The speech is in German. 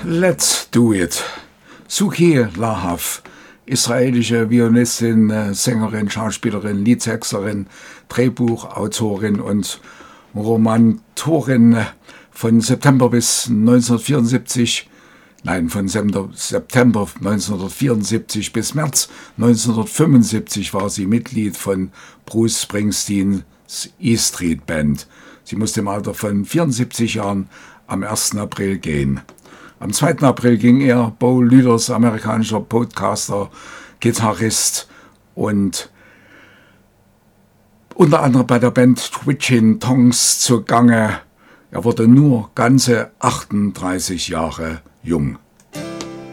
Let's do it. Suki Lahav, israelische Violinistin, Sängerin, Schauspielerin, Liedtexterin, Drehbuchautorin und Romantorin von September 1974 bis März 1975 war sie Mitglied von Bruce Springsteens E Street Band. Sie musste im Alter von 74 Jahren am 1. April gehen. Am 2. April ging er, Bo Lüders, amerikanischer Podcaster, Gitarrist und unter anderem bei der Band Twitchin' Tongues zugange. Er wurde nur ganze 38 Jahre jung.